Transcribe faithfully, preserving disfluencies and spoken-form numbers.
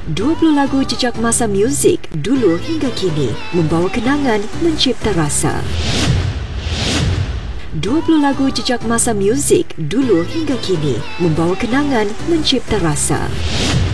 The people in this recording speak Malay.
dua puluh lagu jejak masa muzik dulu hingga kini, membawa kenangan, mencipta rasa. dua puluh lagu jejak masa muzik dulu hingga kini, membawa kenangan, mencipta rasa.